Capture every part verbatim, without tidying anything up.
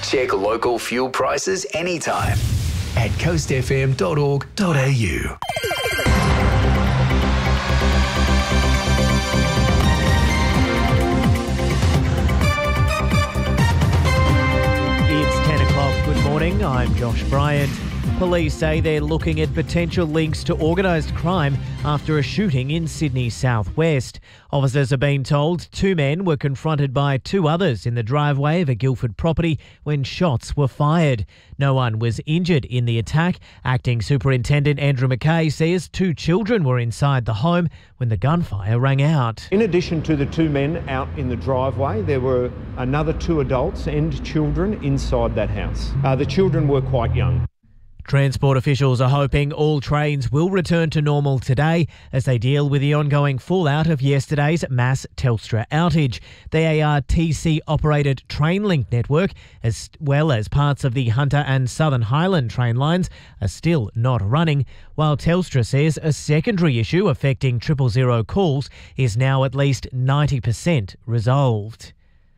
Check local fuel prices anytime at coast f m dot org dot a u. It's ten o'clock. Good morning. I'm Josh Bryant. Police say they're looking at potential links to organised crime after a shooting in Sydney's southwest. Officers have been told two men were confronted by two others in the driveway of a Guildford property when shots were fired. No one was injured in the attack. Acting Superintendent Andrew McKay says two children were inside the home when the gunfire rang out. In addition to the two men out in the driveway, there were another two adults and children inside that house. Uh, the children were quite young. Transport officials are hoping all trains will return to normal today as they deal with the ongoing fallout of yesterday's mass Telstra outage. The A R T C-operated Trainlink network, as well as parts of the Hunter and Southern Highland train lines, are still not running, while Telstra says a secondary issue affecting triple zero calls is now at least ninety percent resolved.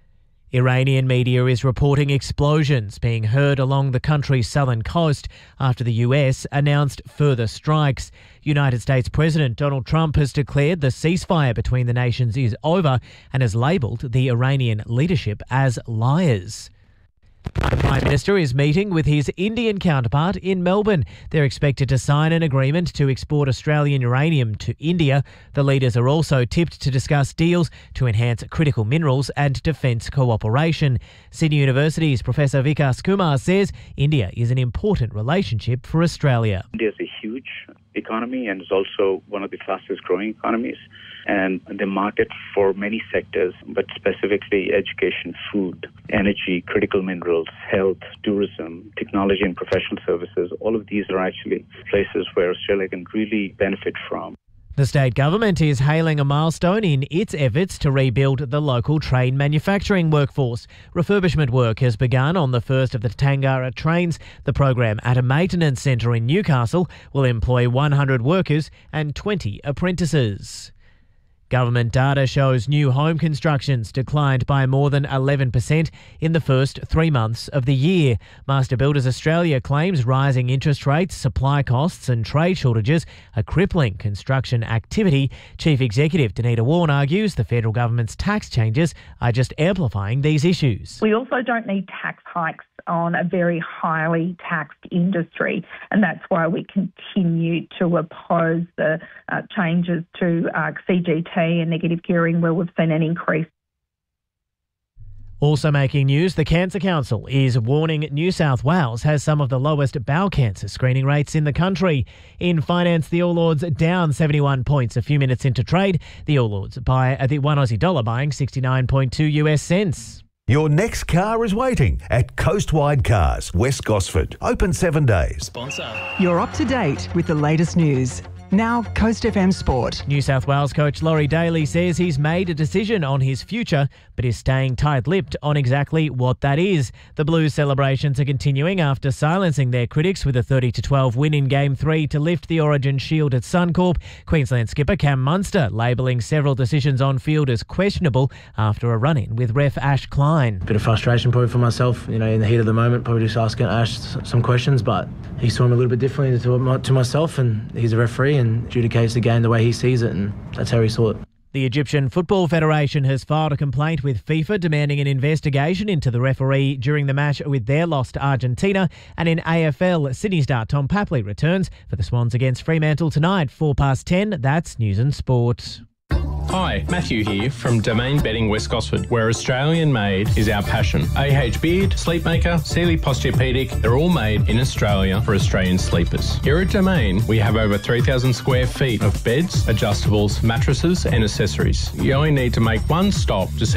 Iranian media is reporting explosions being heard along the country's southern coast after the U S announced further strikes. United States President Donald Trump has declared the ceasefire between the nations is over and has labelled the Iranian leadership as liars. The Prime Minister is meeting with his Indian counterpart in Melbourne. They're expected to sign an agreement to export Australian uranium to India. The leaders are also tipped to discuss deals to enhance critical minerals and defence cooperation. Sydney University's Professor Vikas Kumar says India is an important relationship for Australia. India is a huge economy and is also one of the fastest growing economies. And the market for many sectors, but specifically education, food, energy, critical minerals, health, tourism, technology and professional services, all of these are actually places where Australia can really benefit from. The state government is hailing a milestone in its efforts to rebuild the local train manufacturing workforce. Refurbishment work has begun on the first of the Tangara trains. The program at a maintenance centre in Newcastle will employ one hundred workers and twenty apprentices. Government data shows new home constructions declined by more than eleven percent in the first three months of the year. Master Builders Australia claims rising interest rates, supply costs and trade shortages are crippling construction activity. Chief Executive Danita Warren argues the federal government's tax changes are just amplifying these issues. We also don't need tax hikes on a very highly taxed industry, and that's why we continue to oppose the uh, changes to uh, C G T and negative gearing, where we've seen an increase. Also making news, the Cancer Council is warning New South Wales has some of the lowest bowel cancer screening rates in the country. In finance, the All Ords down seventy-one points a few minutes into trade. The All Ords buy at the one Aussie dollar buying sixty-nine point two US cents. Your next car is waiting at Coastwide Cars, West Gosford. Open seven days. Sponsor. You're up to date with the latest news. Now, Coast F M Sport. New South Wales coach Laurie Daly says he's made a decision on his future, but is staying tight-lipped on exactly what that is. The Blues celebrations are continuing after silencing their critics with a thirty to twelve win in Game three to lift the Origin Shield at Suncorp. Queensland skipper Cam Munster labelling several decisions on field as questionable after a run-in with ref Ash Klein. Bit of frustration probably for myself, you know, in the heat of the moment, probably just asking Ash some questions, but he saw him a little bit differently to, to myself, and he's a referee and adjudicates the game the way he sees it, and that's how he saw it. The Egyptian Football Federation has filed a complaint with FIFA demanding an investigation into the referee during the match with their loss to Argentina. And in A F L, Sydney star Tom Papley returns for the Swans against Fremantle tonight, four past ten. That's News and Sport. Hi, Matthew here from Domain Bedding West Gosford, where Australian made is our passion. A H Beard, Sleepmaker, Sealy Posturepedic, they're all made in Australia for Australian sleepers. Here at Domain, we have over three thousand square feet of beds, adjustables, mattresses and accessories. You only need to make one stop to see